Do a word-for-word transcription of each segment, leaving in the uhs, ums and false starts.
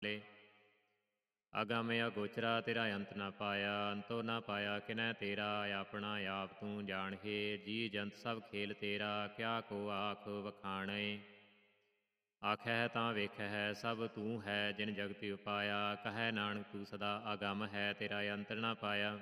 ਲੇ ਅਗਮ ਅਗੋਚਰਾ ਤੇਰਾ ਅੰਤ ਨਾ ਪਾਇਆ, ਅੰਤੋ ਨਾ ਪਾਇਆ ਕਿਨੈ ਤੇਰਾ। ਆਪਣਾ ਆਪ ਤੂੰ ਜਾਣਹਿ, ਜੀ ਜੰਤ ਸਭ ਖੇਲ ਤੇਰਾ। ਕਿਆ ਕੋ ਆਖ ਵਖਾਣੈ, ਆਖਹਿ ਤਾਂ ਵੇਖਹਿ ਸਭ ਤੂੰ ਹੈ। ਜਿਨ ਜਗਤਿ ਉਪਾਇਆ, ਕਹੈ ਨਾਨਕ ਤੂੰ ਸਦਾ ਅਗਮ ਹੈ। ਤੇਰਾ ਅੰਤ ਨਾ ਪਾਇਆ।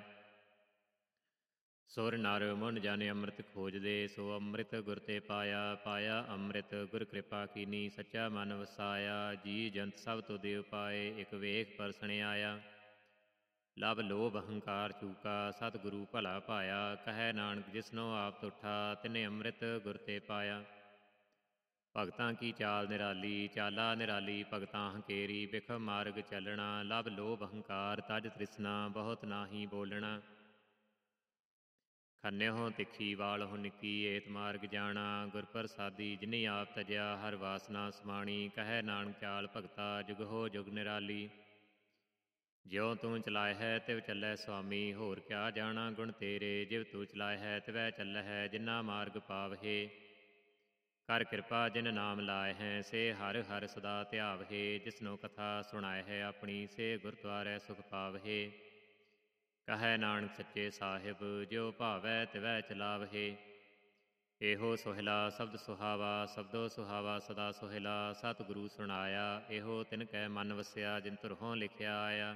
ਸੁਰ ਨਰ ਮੁਨ ਜਨ ਅੰਮ੍ਰਿਤ ਖੋਜਦੇ, ਸੋ ਅੰਮ੍ਰਿਤ ਗੁਰ ਤੇ ਪਾਇਆ। ਪਾਇਆ ਅੰਮ੍ਰਿਤ ਗੁਰ ਕਿਰਪਾ ਕੀਨੀ, ਸੱਚਾ ਮਨ ਵਸਾਇਆ। ਜੀ ਜੰਤ ਸਭ ਤੁਧ ਉਪਾਏ, ਇਕ ਵੇਖ ਪਰਸਣ ਆਇਆ। ਲਵ ਲੋਭ ਅਹੰਕਾਰ ਚੂਕਾ, ਸਤਿਗੁਰੂ ਭਲਾ ਪਾਇਆ। ਕਹੈ ਨਾਨਕ ਜਿਸਨੋ ਆਪ ਤੁਠਾ, ਤਿਨੇ ਅੰਮ੍ਰਿਤ ਗੁਰ ਤੇ ਪਾਇਆ। ਭਗਤਾਂ ਕੀ ਚਾਲ ਨਿਰਾਲੀ, ਚਾਲਾ ਨਿਰਾਲੀ ਭਗਤਾਂ ਹੰਕੇਰੀ। ਬਿਖ ਮਾਰਗ ਚੱਲਣਾ, ਲਵ ਲੋਭ ਅਹੰਕਾਰ ਤਜ ਤ੍ਰਿਸ਼ਨਾ। ਬਹੁਤ ਨਾਹੀ ਬੋਲਣਾ, ਖੰਨਿਓ ਤਿੱਖੀ ਵਾਲਹੁ ਨਿੱਕੀ। ਏਤ ਮਾਰਗ ਜਾਣਾ, ਗੁਰ ਪ੍ਰਸਾਦੀ ਜਿਨੀ ਆਪ ਤਜਿਆ। ਹਰ ਵਾਸਨਾ ਸਮਾਣੀ, ਕਹੈ ਨਾਨਕ ਚਾਲ ਭਗਤਾ। ਜੁਗਹੁ ਜੁਗ ਨਿਰਾਲੀ, ਜਿਉ ਤੂੰ ਚਲਾਇਹੈ ਤਿਵ ਚੱਲੈ ਸੁਆਮੀ। ਹੋਰ ਕਿਆ ਜਾਣਾ ਗੁਣ ਤੇਰੇ, ਜਿਵ ਤੂੰ ਚਲਾਇਹੈ ਤਿਵੈ ਚੱਲਹਿ। ਜਿਨਾ ਮਾਰਗ ਪਾਵਹਿ, ਕਰ ਕਿਰਪਾ ਜਿਨ ਨਾਮ ਲਾਇਹੈ। ਸੇ ਹਰਿ ਹਰਿ ਸਦਾ ਧਿਆਵਹਿ, ਜਿਸਨੋ ਕਥਾ ਸੁਣਾਇਹੈ ਆਪਣੀ। ਸੇ ਗੁਰਦੁਆਰੈ ਸੁਖ ਪਾਵਹਿ, ਕਹੈ ਨਾਨਕ ਸੱਚੇ ਸਾਹਿਬ। ਜਿਉ ਭਾਵੈ ਤਿਵੈ ਚਲਾਵਹਿ, ਇਹੋ ਸੋਹਿਲਾ ਸ਼ਬਦ ਸੁਹਾਵਾ। ਸ਼ਬਦੋ ਸੁਹਾਵਾ ਸਦਾ ਸੋਹਿਲਾ, ਸਤਿਗੁਰੂ ਸੁਣਾਇਆ। ਇਹੋ ਤਿਨ ਕੈ ਮਨ ਵਸਿਆ, ਜਿਨ ਧੁਰੋਂ ਲਿਖਿਆ ਆਇਆ।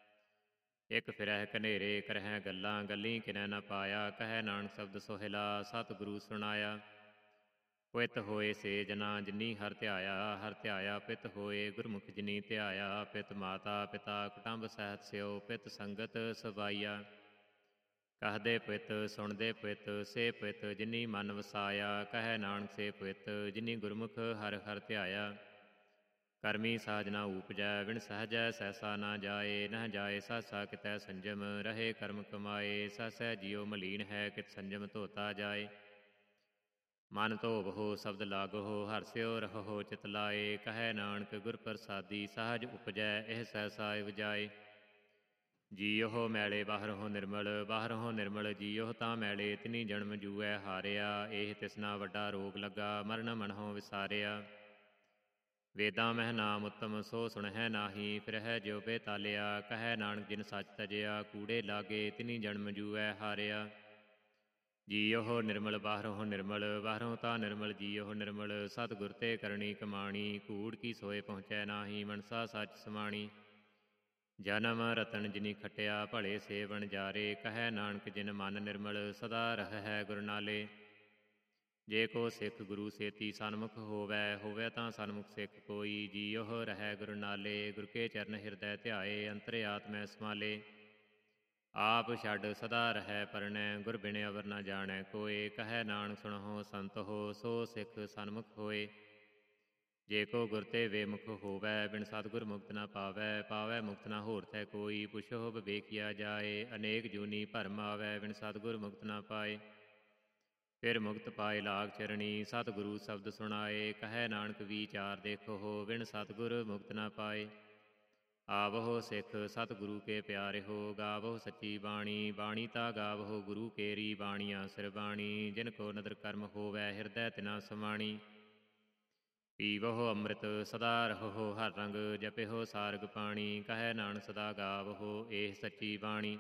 ਇਕ ਫਿਰਹਿ ਕਨੇਰੇ ਕਰਹਿ ਗੱਲਾਂ, ਗੱਲੀ ਕਿਨੈ ਨ ਪਾਇਆ। ਕਹੈ ਨਾਨਕ ਸ਼ਬਦ ਸੋਹਿਲਾ, ਸਤਿਗੁਰੂ ਸੁਣਾਇਆ। ਪਿਤ ਹੋਏ ਸੇ ਜਨਾ, ਜਿਨੀ ਹਰਿ ਧਿਆਇਆ। ਹਰਿ ਧਿਆਇਆ ਪਿਤ ਹੋਏ, ਗੁਰਮੁਖ ਜਿਨੀ ਧਿਆਇਆ। ਪਿਤ ਮਾਤਾ ਪਿਤਾ ਕੁਟੰਬ ਸਹਿਤ ਸਿਓ, ਪਿਤ ਸੰਗਤ ਸਬਾਈਆ। ਕਹਦੇ ਪਿਤ ਸੁਣਦੇ ਪਿਤ, ਸੇ ਪਿਤ ਜਿਨੀ ਮਨ ਵਸਾਇਆ। ਕਹੈ ਨਾਨਕ ਸੇ ਪਿਤ, ਜਿਨੀ ਗੁਰਮੁਖ ਹਰਿ ਹਰਿ ਧਿਆਇਆ। ਕਰਮੀ ਸਾਜ ਨਾ ਊਪਜੈ, ਵਿਣ ਸਹਜੈ ਸਹਿਸਾ ਨਾ ਜਾਏ। ਨਹਿ ਜਾਏ ਸਹਸਾ ਕਿਤੈ ਸੰਜਮ, ਰਹੇ ਕਰਮ ਕਮਾਏ। ਸਹਸੈ ਜੀਉ ਮਲੀਨ ਹੈ, ਕਿਤ ਸੰਜਮ ਧੋਤਾ ਜਾਏ। ਮਨ ਧੋਵਹੁ ਸ਼ਬਦ ਲਾਗਹੁ, ਹਰਸਿਓ ਰਹਹੁ ਚਿਤ ਲਾਏ। ਕਹੈ ਨਾਨਕ ਗੁਰ ਪ੍ਰਸਾਦੀ, ਸਹਜ ਉਪਜੈ ਇਹ ਸਹਿਸਾ ਉਪਜਾਏ। ਜੀਉ ਮੈਲੇ ਬਾਹਰੋਂ ਨਿਰਮਲ, ਬਾਹਰੋਂ ਨਿਰਮਲ ਜੀਉ ਤਾਂ ਮੈਲੇ। ਤਿਨੀ ਜਨਮ ਜੂਐ ਹਾਰਿਆ, ਇਹ ਤਿਸਨਾ ਵੱਡਾ ਰੋਗ ਲੱਗਾ। ਮਰਨ ਮਨਹੁ ਵਿਸਾਰਿਆ, ਵੇਦਾਂ ਮਹਿ ਨਾਮ ਉੱਤਮ, ਸੋ ਸੁਣਹਿ ਨਾਹੀ। ਫਿਰਹਿ ਜਿਉ ਬੇਤਾਲਿਆ, ਕਹੈ ਨਾਨਕ ਜਿਨ ਸੱਚ ਤਜਿਆ। ਕੂੜੇ ਲਾਗੇ ਤਿਨੀ ਜਨਮ ਜੂਐ ਹਾਰਿਆ। ਜੀਉ ਨਿਰਮਲ ਬਾਹਰੋਂ ਨਿਰਮਲ, ਬਾਹਰੋਂ ਤਾਂ ਨਿਰਮਲ ਜੀਉ ਨਿਰਮਲ। ਸਤਿਗੁਰ ਤੇ ਕਰਨੀ ਕਮਾਣੀ, ਕੂੜ ਕੀ ਸੋਏ ਪਹੁੰਚੈ ਨਾਹੀ। ਮਨਸਾ ਸੱਚ ਸਮਾਣੀ, ਜਨਮ ਰਤਨ ਜਿਨੀ ਖਟਿਆ। ਭਲੇ ਸੇ ਵਣਜਾਰੇ, ਕਹੈ ਨਾਨਕ ਜਿਨ ਮਨ ਨਿਰਮਲ। ਸਦਾ ਰਹੈ ਗੁਰ ਨਾਲੇ, ਜੇ ਕੋ ਸਿੱਖ ਗੁਰੂ ਸੇਤੀ ਸਨਮੁਖ ਹੋਵੈ। ਹੋਵੈ ਤਾਂ ਸਨਮੁਖ ਸਿੱਖ ਕੋਈ, ਜੀਉ ਰਹੈ ਗੁਰ ਨਾਲੇ। ਗੁਰ ਕੇ ਚਰਨ ਹਿਰਦੈ ਧਿਆਏ, ਅੰਤਰ ਆਤਮੈ ਸਮਾਲੇ। ਆਪ ਛੱਡ ਸਦਾ ਰਹੈ ਪਰਣੈ, ਗੁਰ ਬਿਨੁ ਅਵਰ ਨ ਜਾਣੈ ਕੋਇ। ਕਹੈ ਨਾਨਕ ਸੁਣਹੁ ਸੰਤੋ, ਸੋ ਸਿੱਖ ਸਨਮੁਖ ਹੋਏ। ਜੇ ਕੋ ਗੁਰ ਤੇ ਵੇਮੁਖ ਹੋਵੈ, ਬਿਨ ਸਤਿਗੁਰ ਮੁਕਤ ਨ ਪਾਵੈ। ਪਾਵੈ ਮੁਕਤ ਨ ਹੋਰ ਥੈ ਕੋਈ, ਪੁਛਹੁ ਵਿਵੇਕਿਆ ਜਾਏ। ਅਨੇਕ ਜੂਨੀ ਭਰਮ ਆਵੈ, ਬਿਨ ਸਤਿਗੁਰ ਮੁਕਤ ਨ ਪਾਏ। ਫਿਰ ਮੁਕਤ ਪਾਏ ਲਾਗ ਚਰਣੀ, ਸਤਿਗੁਰੂ ਸ਼ਬਦ ਸੁਣਾਏ। ਕਹੈ ਨਾਨਕ ਵੀਚਾਰ ਦੇਖਹੁ, ਬਿਨ ਸਤਿਗੁਰ ਮੁਕਤ ਨ ਪਾਏ। ਆਵਹੁ ਸਿੱਖ ਸਤਿਗੁਰੂ ਕੇ ਪਿਆਰਿਓ, ਗਾਵਹੁ ਸੱਚੀ ਬਾਣੀ। ਬਾਣੀ ਤਾ ਗਾਵਹੁ ਗੁਰੂ ਕੇਰੀ, ਬਾਣੀਆ ਸਿਰ ਬਾਣੀ। ਜਿਨ ਕੋ ਨਦਰ ਕਰਮ ਹੋਵੈ, ਹਿਰਦੈ ਤਿਨਾ ਸਮਾਣੀ। ਪੀਵਹੁ ਅੰਮ੍ਰਿਤ ਸਦਾ ਰਹਹੁ ਹਰ ਰੰਗ, ਜਪਿਹੁ ਸਾਰਗ ਪਾਣੀ। ਕਹੈ ਨਾਨਕ ਸਦਾ ਗਾਵਹੁ ਇਹ ਸੱਚੀ ਬਾਣੀ।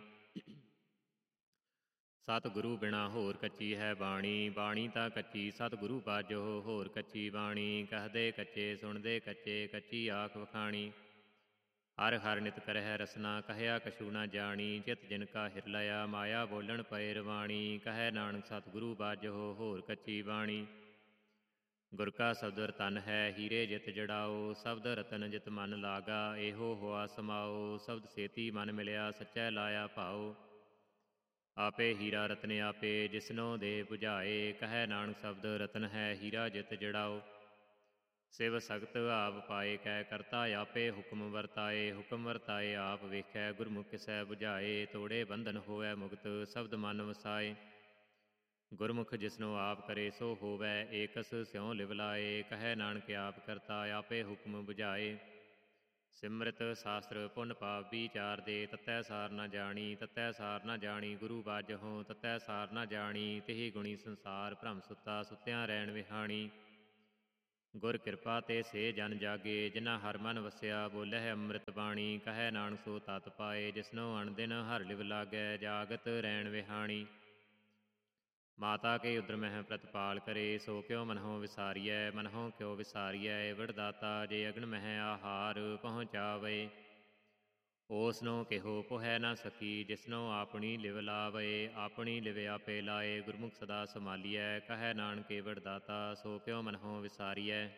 ਸਤਿਗੁਰੂ ਬਿਨਾ ਹੋਰ ਕੱਚੀ ਹੈ ਬਾਣੀ, ਬਾਣੀ ਤਾਂ ਕੱਚੀ ਸਤਿਗੁਰੂ ਬਾਝਹੁ ਹੋਰ ਕੱਚੀ ਬਾਣੀ। ਕਹਦੇ ਕੱਚੇ ਸੁਣਦੇ ਕੱਚੇ, ਕੱਚੀ ਆਖ ਵਖਾਣੀ। ਹਰਿ ਹਰਿ ਨਿਤ ਕਰਹਿ ਰਸਨਾ, ਕਹਿਆ ਕਛੂ ਨ ਜਾਣੀ। ਚਿਤ ਜਿਨ ਕਾ ਹਿਰ ਲਿਆ, ਮਾਇਆ ਬੋਲਣ ਪਏ ਰਵਾਣੀ। ਕਹੈ ਨਾਨਕ ਸਤਿਗੁਰੂ ਬਾਝਹੁ ਹੋਰ ਕੱਚੀ ਬਾਣੀ। ਗੁਰ ਕਾ ਸ਼ਬਦ ਰਤਨ ਹੈ, ਹੀਰੇ ਜਿਤ ਜੜਾਓ। ਸ਼ਬਦ ਰਤਨ ਜਿਤ ਮਨ ਲਾਗਾ, ਇਹੋ ਹੋਆ ਸਮਾਓ। ਸ਼ਬਦ ਸੇਤੀ ਮਨ ਮਿਲਿਆ, ਸੱਚੈ ਲਾਇਆ ਭਾਉ। ਆਪੇ ਹੀਰਾ ਰਤਨ ਆਪੇ, ਜਿਸਨੋ ਦੇ 부ਝਾਏ। ਕਹੈ ਨਾਨਕ ਸ਼ਬਦ ਰਤਨ ਹੈ, ਹੀਰਾ ਜਿਤ ਜੜਾਓ। ਸਿਵ ਸਗਤ ਆਪ ਪਾਏ, ਕੈ ਕਰਤਾ ਆਪੇ ਹੁਕਮ ਵਰਤਾਏ। ਹੁਕਮ ਵਰਤਾਏ ਆਪ ਵੇਖੈ, ਗੁਰਮੁਖ ਕਿਸੈ 부ਝਾਏ। ਤੋੜੇ ਬੰਧਨ ਹੋਵੈ ਮੁਕਤ, ਸ਼ਬਦ ਮਨ ਵਸਾਏ। ਗੁਰਮੁਖ ਜਿਸਨੋ ਆਪ ਕਰੇ, ਸੋ ਹੋਵੈ ਏਕਸ ਸਿਉ ਲਿਵ ਲਾਏ। ਕਹੈ ਨਾਨਕ ਆਪ ਕਰਤਾ, ਆਪੇ ਹੁਕਮ 부ਝਾਏ। ਸਿਮਰਤ ਸ਼ਾਸਤਰ ਪੁੰਨ ਪਾਪ ਵੀਚਾਰ ਦੇ, ਤਤੈ ਸਾਰ ਨ ਜਾਣੀ। ਤਤੈ ਸਾਰ ਨ ਜਾਣੀ ਗੁਰੂ ਬਾਝਹੁ, ਤਤੈ ਸਾਰ ਨ ਜਾਣੀ। ਤਿਹੀ ਗੁਣੀ ਸੰਸਾਰ ਭ੍ਰਮ ਸੁੱਤਾ, ਸੁੱਤਿਆਂ ਰੈਣ ਵਿਹਾਣੀ। ਗੁਰ ਕਿਰਪਾ ਤੇ ਸੇ ਜਨ ਜਾਗੇ, ਜਿਨ੍ਹਾਂ ਹਰ ਮਨ ਵਸਿਆ, ਬੋਲਹਿ ਅੰਮ੍ਰਿਤ ਬਾਣੀ। ਕਹੈ ਨਾਨਕ ਸੋ ਤਤ ਪਾਏ, ਜਿਸਨੋ ਅਣਦਿਨ ਹਰ ਲਿਵ ਲਾਗੈ, ਜਾਗਤ ਰੈਣ ਵਿਹਾਣੀ। ਮਾਤਾ ਕੇ ਉਦਰ ਮਹਿ ਪ੍ਰਤਪਾਲ ਕਰੇ, ਸੋ ਕਿਉ ਮਨਹੁ ਵਿਸਾਰੀਐ, ਮਨਹੁ ਕਿਉ ਵਿਸਾਰੀਐ। ਵਿੜਦਾਤਾ ਜੇ ਅਗਨ ਮਹਿ ਆਹਾਰ, ਪਹੁੰਚਾਵੇ। ਓਸਨੋ ਕਿਹੋ ਪੁਹੈ ਨਾ ਸਕੀ, ਜਿਸਨੋ ਆਪਣੀ ਲਿਵ ਲਾਵੇ। ਆਪਣੀ ਲਿਵ ਆਪੇ ਲਾਏ, ਗੁਰਮੁਖ ਸਦਾ ਸੰਭਾਲੀਐ। ਕਹੈ ਨਾਨਕ ਵਿੜਦਾਤਾ, ਸੋ ਕਿਉ ਮਨਹੁ ਵਿਸਾਰੀਐ।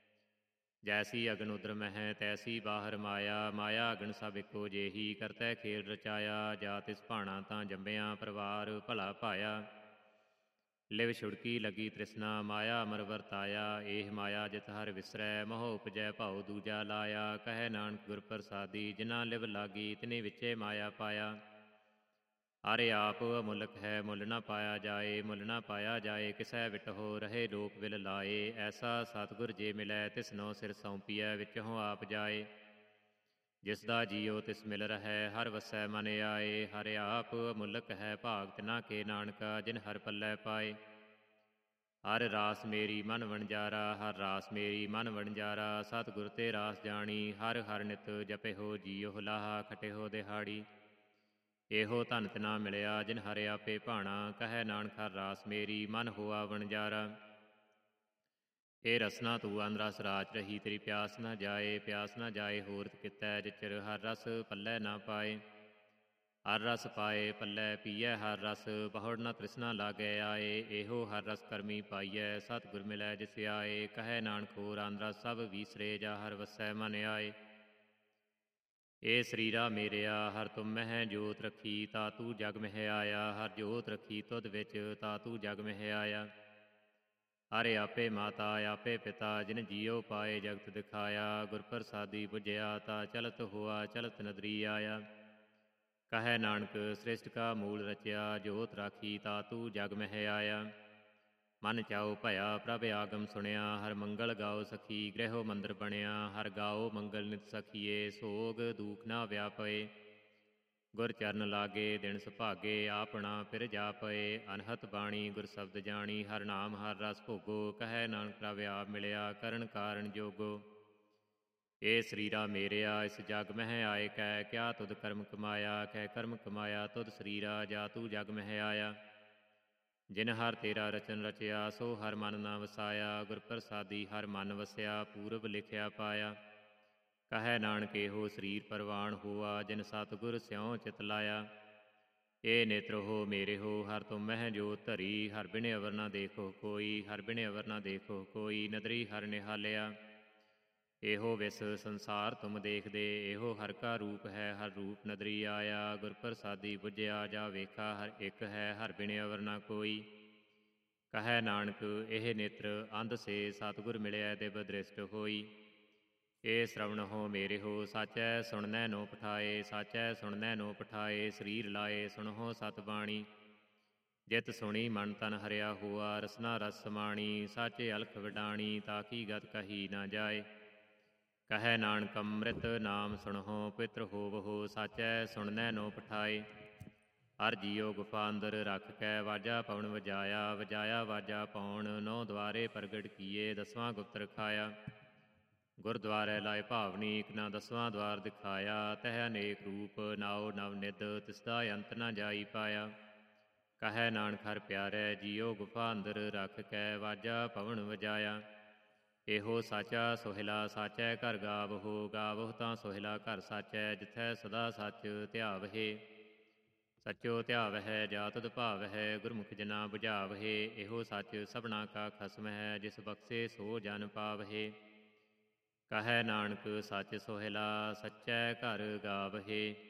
ਜੈਸੀ ਅਗਨ ਉਦਰ ਮਹਿ, ਤੈਸੀ ਬਾਹਰ ਮਾਇਆ। ਮਾਇਆ ਅਗਨ ਸਭ ਇੱਕੋ ਜੇਹੀ, ਕਰਤੈ ਖੇਲ ਰਚਾਇਆ। ਜਾ ਤਿਸ ਭਾਣਾ ਤਾਂ ਜੰਮਿਆ, ਪਰਵਾਰ ਭਲਾ ਪਾਇਆ। ਲਿਵ ਛੁੜਕੀ ਲੱਗੀ ਤ੍ਰਿਸ਼ਨਾ, ਮਾਇਆ ਅਮਰ ਵਰਤਾਇਆ। ਏਹ ਮਾਇਆ ਜਿਤ ਹਰਿ ਵਿਸਰੈ, ਮੋਹ ਉਪਜੈ ਭਾਉ ਦੂਜਾ ਲਾਇਆ। ਕਹੈ ਨਾਨਕ ਗੁਰ ਪ੍ਰਸਾਦੀ, ਜਿਨ੍ਹਾਂ ਲਿਵ ਲਾਗੀ, ਤਿਨੀ ਵਿੱਚੇ ਮਾਇਆ ਪਾਇਆ। ਅਰੇ ਆਪ ਅਮੁੱਲਕ ਹੈ, ਮੁੱਲ ਨਾ ਪਾਇਆ ਜਾਏ। ਮੁੱਲ ਨਾ ਪਾਇਆ ਜਾਏ, ਕਿਸੈ ਵਿਟਹੁ ਰਹੇ ਲੋਕ ਵਿਲ ਲਾਏ। ਐਸਾ ਸਤਿਗੁਰ ਜੇ ਮਿਲੈ, ਤਿਸਨੋ ਸਿਰ ਸੌਂਪੀਐ, ਵਿੱਚੋਂ ਆਪ ਜਾਏ। ਜਿਸ ਦਾ ਜੀਉ ਤਿਸ ਮਿਲ ਰਹੈ, ਹਰ ਵਸੈ ਮਨ ਆਏ। ਹਰਿ ਆਪ ਅਮੁੱਲਕ ਹੈ, ਭਾਗ ਤਿਨਾ ਕੇ ਨਾਨਕਾ, ਜਿਨ ਹਰ ਪੱਲੇ ਪਾਏ। ਹਰ ਰਾਸ ਮੇਰੀ ਮਨ ਵਣਜਾਰਾ, ਹਰ ਰਾਸ ਮੇਰੀ ਮਨ ਵਣਜਾਰਾ। ਸਤਿਗੁਰ ਤੇ ਰਾਸ ਜਾਣੀ, ਹਰ ਹਰ ਨਿਤ ਜਪਿਹੋ ਜੀਉ ਲਾਹਾ, ਖਟਿਹੋ ਦਿਹਾੜੀ। ਇਹੋ ਧਨ ਤਿਨਾ ਮਿਲਿਆ, ਜਿਨ ਹਰਿ ਆਪੇ ਭਾਣਾ। ਕਹੈ ਨਾਨਕ ਹਰ ਰਾਸ ਮੇਰੀ, ਮਨ ਹੋਆ ਵਣਜਾਰਾ। ਇਹ ਰਸਨਾ ਤੂੰ ਅਨ ਰਸ ਰਾਚ ਰਹੀ, ਤੇਰੀ ਪਿਆਸ ਨਾ ਜਾਏ। ਪਿਆਸ ਨਾ ਜਾਏ ਹੋਰਤ ਕਿਤੈ, ਜਿਚਰ ਹਰ ਰਸ ਪੱਲੇ ਨਾ ਪਾਏ। ਹਰ ਰਸ ਪਾਏ ਪੱਲੇ ਪੀਐ ਹਰ ਰਸ, ਬਹੁੜ ਨਾ ਤ੍ਰਿਸ਼ਨਾ ਲਾਗੈ ਆਏ। ਇਹੋ ਹਰ ਰਸ ਕਰਮੀ ਪਾਈਐ, ਸਤਿਗੁਰ ਮਿਲੈ ਜਿਸ ਆਏ। ਕਹੈ ਨਾਨਕ ਹੋਰ ਅਨ ਰਸ ਸਭ ਵੀਸਰੇ, ਜਾ ਹਰ ਵਸੈ ਮਨ ਆਏ। ਇਹ ਸਰੀਰਾ ਮੇਰਿਆ, ਹਰ ਤੁਮ ਮਹਿ ਜੋਤ ਰੱਖੀ, ਤਾ ਤੂੰ ਜਗ ਮਹਿ ਆਇਆ। ਹਰ ਜੋਤ ਰੱਖੀ ਤੁਧ ਵਿੱਚ, ਤਾ ਤੂੰ ਜਗ ਮਹਿ ਆਇਆ। ਹਰਿ ਆਪੇ ਮਾਤਾ ਆਪੇ ਪਿਤਾ, ਜਿਨ ਜੀਉ ਪਾਏ ਜਗਤ ਦਿਖਾਇਆ। ਗੁਰ ਪ੍ਰਸਾਦੀ ਬੁਝਿਆ, ਤਾ ਚਲਤ ਹੋਆ ਚਲਤ ਨਦਰੀ ਆਇਆ। ਕਹੈ ਨਾਨਕ ਸ੍ਰਿਸ਼ਟ ਕਾ ਮੂਲ ਰਚਿਆ, ਜੋਤ ਰਾਖੀ ਤਾ ਤੂੰ ਜਗ ਮਹਿ ਆਇਆ। ਮਨ ਚਾਉ ਭਇਆ ਪ੍ਰਭ ਆਗਮ ਸੁਣਿਆ, ਹਰ ਮੰਗਲ ਗਾਓ ਸਖੀ, ਗ੍ਰਹਿਓ ਮੰਦਰ ਬਣਿਆ। ਹਰ ਗਾਓ ਮੰਗਲ ਨਿਤ ਸਖੀਏ, ਸੋਗ ਦੂਖ ਨਾ ਵਿਆਪਏ। ਗੁਰ ਚਰਨ ਲਾਗੇ ਦਿਨ ਸੁਭਾਗੇ, ਆਪਣਾ ਫਿਰ ਜਾਪਏ। ਅਨਹਤ ਬਾਣੀ ਗੁਰ ਸ਼ਬਦ ਜਾਣੀ, ਹਰ ਨਾਮ ਹਰ ਰਸ ਭੋਗੋ। ਕਹੈ ਨਾਨਕ ਪ੍ਰਭ ਆਪ ਮਿਲਿਆ, ਕਰਨ ਕਾਰਨ ਜੋਗੋ। ਇਹ ਸਰੀਰਾ ਮੇਰਿਆ, ਇਸ ਜਗ ਮਹਿ ਆਏ ਕੈ, ਕਿਆ ਤੁਧ ਕਰਮ ਕਮਾਇਆ। ਕਹਿ ਕਰਮ ਕਮਾਇਆ ਤੁਧ ਸਰੀਰਾ, ਜਾ ਤੂੰ ਜਗ ਮਹਿ ਆਇਆ। ਜਿਨ ਹਰ ਤੇਰਾ ਰਚਨ ਰਚਿਆ, ਸੋ ਹਰ ਮਨ ਨਾ ਵਸਾਇਆ। ਗੁਰ ਪ੍ਰਸਾਦੀ ਹਰ ਮਨ ਵਸਿਆ, ਪੂਰਬ ਲਿਖਿਆ ਪਾਇਆ। ਕਹੈ ਨਾਨਕ ਇਹੋ ਸਰੀਰ ਪਰਵਾਨ ਹੋਆ, ਜਿਨ ਸਤਿਗੁਰ ਸਿਉ ਚਿਤ ਲਾਇਆ। ਇਹ ਨੇਤਰ ਹੋ ਮੇਰੇ ਹੋ, ਹਰ ਤੁਮ ਮਹਿ ਜੋਤ ਧਰੀ। ਹਰ ਬਿਨ ਅਵਰ ਨਾ ਦੇਖੋ ਕੋਈ, ਹਰ ਬਿਨ ਅਵਰ ਨਾ ਦੇਖੋ ਕੋਈ। ਨਦਰੀ ਹਰ ਨਿਹਾਲਿਆ, ਇਹੋ ਵਿਸ ਸੰਸਾਰ ਤੁਮ ਦੇਖਦੇ। ਇਹੋ ਹਰ ਕਾ ਰੂਪ ਹੈ, ਹਰ ਰੂਪ ਨਦਰੀ ਆਇਆ। ਗੁਰ ਪ੍ਰਸਾਦੀ ਬੁਝਿਆ, ਜਾ ਵੇਖਾ ਹਰ ਇੱਕ ਹੈ, ਹਰ ਬਿਨ ਅਵਰ ਨਾ ਕੋਈ। ਕਹੈ ਨਾਨਕ ਇਹ ਨੇਤਰ ਅੰਧ ਸੇ, ਸਤਿਗੁਰ ਮਿਲਿਆ ਦਿਵ ਦ੍ਰਿਸ਼ਟ ਹੋਈ। ਇਹ ਸ਼ਰਵਣ ਹੋ ਮੇਰੇ ਹੋ, ਸਾਚੈ ਸੁਣਨੈ ਨੋ ਪਠਾਏ। ਸਾਚੈ ਸੁਣਨੈ ਨੋ ਪਠਾਏ, ਸਰੀਰ ਲਾਏ ਸੁਣਹੁ ਸਤ ਬਾਣੀ। ਜਿਤ ਸੁਣੀ ਮਨ ਤਨ ਹਰਿਆ ਹੋਆ, ਰਸਨਾ ਰਸ ਸਮਾਣੀ। ਸਾਚੇ ਅਲਖ ਵਿਡਾਣੀ, ਤਾ ਕੀ ਗਤ ਕਹੀ ਨਾ ਜਾਏ। ਕਹੈ ਨਾਨਕ ਅੰਮ੍ਰਿਤ ਨਾਮ ਸੁਣਹੁ, ਪਵਿੱਤਰ ਹੋਵਹੁ। ਸਾਚੈ ਸੁਣਨੈ ਨੋ ਪਠਾਏ। ਹਰ ਜੀਉ ਗੁਫਾ ਅੰਦਰ ਰੱਖ ਕੈ, ਵਾਜਾ ਪਵਨ ਵਜਾਇਆ। ਵਜਾਇਆ ਵਾਜਾ ਪਉਣ, ਨੌ ਦੁਆਰੇ ਪ੍ਰਗਟ ਕੀਏ। ਦਸਵਾਂ ਗੁਪਤ ਰਖਾਇਆ, ਗੁਰਦੁਆਰੇ ਲਾਏ ਭਾਵਨੀ। ਇਕ ਨਾ ਦਸਵਾਂ ਦੁਆਰ ਦਿਖਾਇਆ, ਤਹਿ ਅਨੇਕ ਰੂਪ ਨਾਉ ਨਵ ਨਿਧ। ਤਿਸਦਾ ਅੰਤ ਨਾ ਜਾਈ ਪਾਇਆ। ਕਹੈ ਨਾਨਕ ਹਰ ਪਿਆਰੈ, ਜੀਉ ਗੁਫਾ ਅੰਦਰ ਰੱਖ ਕੈ, ਵਾਜਾ ਪਵਨ ਵਜਾਇਆ। ਇਹੋ ਸਾਚਾ ਸੋਹਿਲਾ, ਸਾਚੈ ਘਰ ਗਾਵਹੁ। ਗਾਵਹੁ ਤਾਂ ਸੋਹਿਲਾ ਘਰ ਸਾਚੈ, ਜਿਥੈ ਸਦਾ ਸੱਚ ਧਿਆਵਹਿ। ਸਚੋ ਧਿਆਵਹਿ ਜਾ ਤੁਧ ਭਾਵਹਿ, ਗੁਰਮੁਖ ਜਨਾ ਬੁਝਾਵਹਿ। ਇਹੋ ਸੱਚ ਸਭਨਾ ਕਾ ਖਸਮ ਹੈ, ਜਿਸ ਬਖਸ਼ੇ ਸੋ ਜਨ ਪਾਵਹਿ। ਕਹੈ ਨਾਨਕ ਸੱਚ ਸੋਹਿਲਾ, ਸਚੈ ਘਰ ਗਾਵਹਿ।